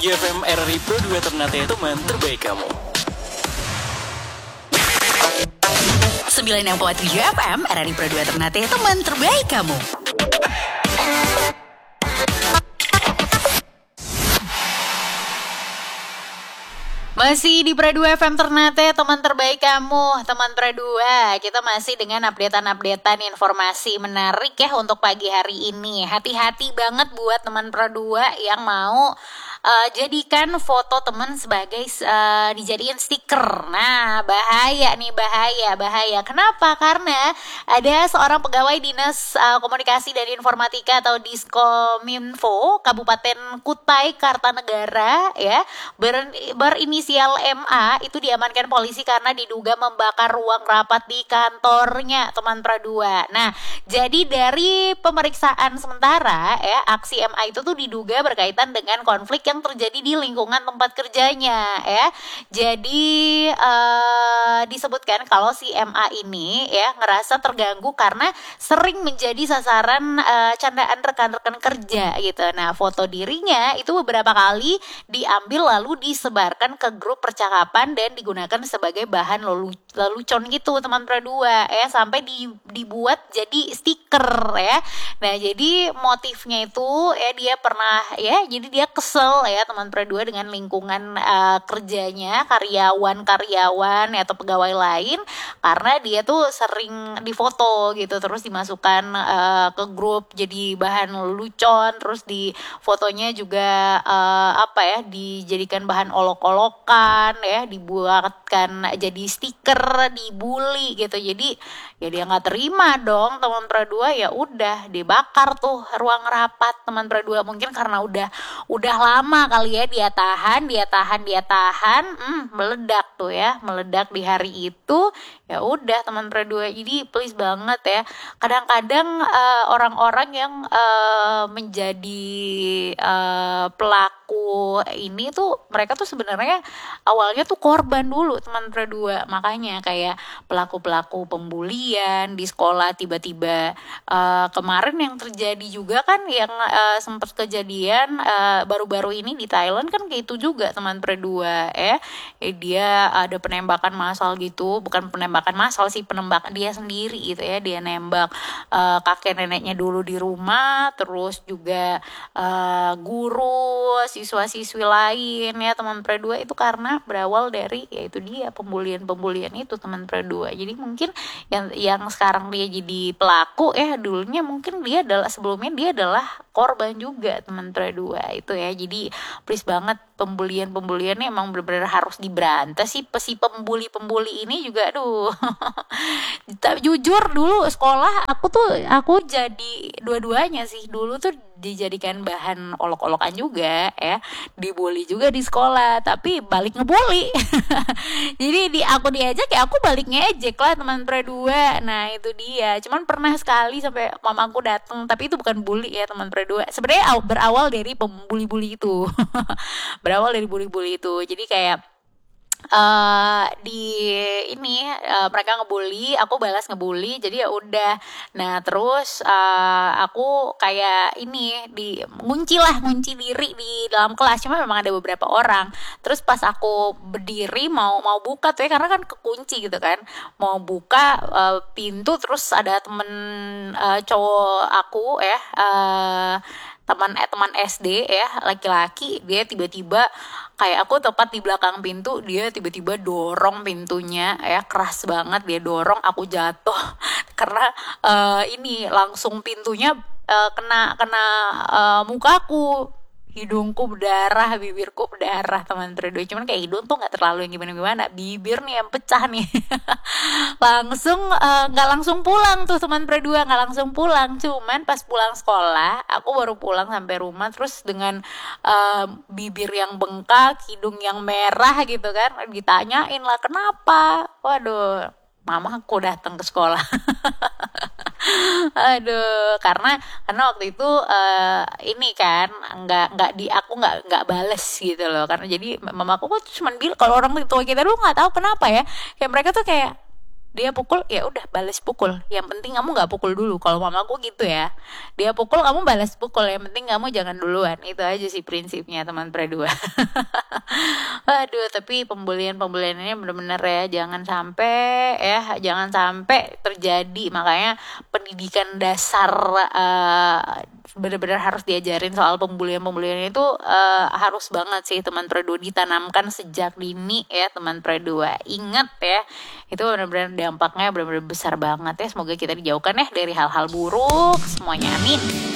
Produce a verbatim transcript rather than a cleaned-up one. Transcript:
F M R R I Pro dua Ternate teman terbaik kamu. sembilan enam koma tujuh F M R R I Pro dua Ternate teman terbaik kamu. Masih di Pro dua F M Ternate, teman terbaik kamu, teman Pro dua. Kita masih dengan updatean-updatean informasi menarik ya untuk pagi hari ini. Hati-hati banget buat teman Pro dua yang mau uh, jadikan foto teman sebagai uh, dijadiin stiker. Nah, bahaya nih, bahaya, bahaya. Kenapa? Karena ada seorang pegawai Dinas uh, Komunikasi dan Informatika atau Diskominfo Kabupaten Kutai Kartanegara ya, ber, berinisial M A itu diamankan polisi karena diduga membakar ruang rapat di kantornya, teman Pro dua. Nah, jadi dari pemeriksaan sementara ya, aksi M A itu tuh diduga berkaitan dengan konflik yang terjadi di lingkungan tempat kerjanya ya. Jadi uh, disebutkan kalau si M A ini ya ngerasa terganggu karena sering menjadi sasaran uh, candaan rekan-rekan kerja gitu. Nah, foto dirinya itu beberapa kali diambil lalu disebarkan ke grup percakapan dan digunakan sebagai bahan lelu, lelucon gitu, teman Pro dua ya, sampai di, dibuat jadi stiker ya. Nah, jadi motifnya itu ya dia pernah ya, jadi dia kesel ya teman Pro dua dengan lingkungan uh, kerjanya, karyawan-karyawan atau pegawai lain, karena dia tuh sering difoto gitu, terus dimasukkan uh, ke grup jadi bahan lelucon, terus di fotonya juga uh, apa ya, dijadikan bahan olok-olokan ya, dibuatkan jadi stiker, dibully gitu. Jadi ya dia nggak terima dong, teman Pro dua, ya udah dibakar tuh ruang rapat, teman Pro dua. Mungkin karena udah udah lama kali ya dia tahan, dia tahan, dia tahan, hmm, meledak tuh ya, meledak di hari itu. Ya udah teman Pro dua. Jadi please banget ya, kadang-kadang uh, orang-orang yang uh, menjadi uh, pelaku ini tuh mereka tuh sebenarnya awalnya tuh korban dulu, teman Pro dua. Makanya kayak pelaku-pelaku pembulian di sekolah tiba-tiba uh, kemarin yang terjadi juga kan, yang uh, sempat kejadian uh, baru-baru ini di Thailand kan kayak itu juga, teman Pro dua ya. Eh, dia ada penembakan massal gitu, bukan penembakan massal sih, penembakan dia sendiri gitu ya. Dia nembak uh, kakek neneknya dulu di rumah, terus juga uh, guru, siswa-siswi lain ya, teman Pro dua. Itu karena berawal dari yaitu dia pembulian-pembulian itu, teman Pro dua. Jadi mungkin yang yang sekarang dia jadi pelaku ya, dulunya mungkin dia adalah sebelumnya dia adalah korban juga, teman Pro dua itu ya. Jadi please banget, pembulian-pembulian ini emang benar-benar harus diberantas sih. Si pembuli-pembuli ini juga aduh. Jujur dulu sekolah aku tuh aku jadi dua-duanya sih. Dulu tuh dijadikan bahan olok-olokan juga ya, dibully juga di sekolah, tapi balik ngebully. Jadi di aku diajak ya aku balik ngejek lah, teman Pro dua. Nah itu dia. Cuman pernah sekali sampai mamaku datang, tapi itu bukan bully ya, teman Pro dua. Sebenarnya berawal dari pembuli-bully itu. Berawal dari bully-bully itu. Jadi kayak Uh, di ini uh, mereka ngebully, aku balas ngebully, jadi ya udah. Nah terus uh, aku kayak ini di ngunci lah, ngunci diri di dalam kelas. Cuma memang ada beberapa orang. Terus pas aku berdiri mau mau buka tuh ya, karena kan kekunci gitu kan, mau buka uh, pintu, terus ada temen uh, cowok aku ya, uh, teman eh, teman S D ya, laki-laki. Dia tiba-tiba kayak aku tepat di belakang pintu, dia tiba-tiba dorong pintunya ya, keras banget dia dorong, aku jatuh karena uh, ini langsung pintunya uh, kena kena uh, mukaku. Hidungku berdarah, bibirku berdarah, teman Pro dua. Cuman kayak hidung tuh nggak terlalu yang gimana-gimana, bibir nih yang pecah nih. Langsung nggak uh, langsung pulang tuh, teman Pro dua, nggak langsung pulang. Cuman pas pulang sekolah, aku baru pulang sampai rumah, terus dengan uh, bibir yang bengkak, hidung yang merah gitu kan, ditanyain lah kenapa. Waduh, mama aku datang ke sekolah. Aduh, karena karena waktu itu uh, ini kan nggak nggak di aku nggak nggak bales gitu loh, karena jadi mama aku cuma bilang, kalau orang tua kita dulu nggak tahu kenapa ya, kayak mereka tuh kayak dia pukul ya udah balas pukul, yang penting kamu nggak pukul dulu. Kalau mamaku gitu ya, dia pukul kamu balas pukul, yang penting kamu jangan duluan. Itu aja sih prinsipnya teman Predua. Aduh, tapi pembulian-pembulian ini bener-bener ya jangan sampai ya jangan sampai terjadi. Makanya pendidikan dasar uh, bener-bener harus diajarin soal pembulian-pembulian itu uh, harus banget sih teman Predua, ditanamkan sejak dini ya teman Predua. Ingat ya, itu benar-benar dampaknya benar-benar besar banget ya. Semoga kita dijauhkan ya dari hal-hal buruk semuanya, amin.